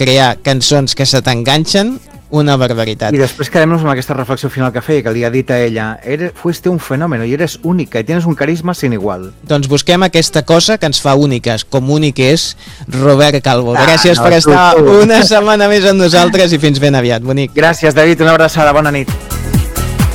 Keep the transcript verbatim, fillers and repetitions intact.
crear cançons que se t'enganxen, una barbaritat. Y después quedémonos con esta reflexión final que feia, que li ha dit a ella, eres, fuiste un fenómeno y eres única y tienes un carisma sin igual. Doncs busquem aquesta cosa que ens fa úniques, com únic és Robert Calvo. Ah, Gràcies no, per tu, estar tu. una setmana més amb nosaltres i fins ben aviat, bonic. Gràcies, David, una abraçada, bona nit.